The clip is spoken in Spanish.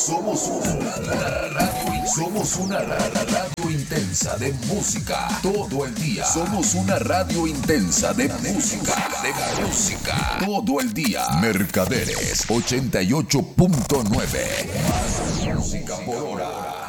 Somos una radio intensa de música todo el día. Somos una radio intensa de música, todo el día. Mercaderes 88.9. Más música por hora.